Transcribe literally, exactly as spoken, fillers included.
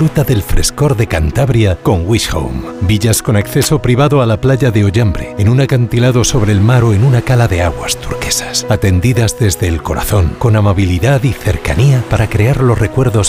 disfruta del frescor de Cantabria con Wish Home. Villas con acceso privado a la playa de Ollambre, en un acantilado sobre el mar o en una cala de aguas turquesas. Atendidas desde el corazón, con amabilidad y cercanía para crear los recuerdos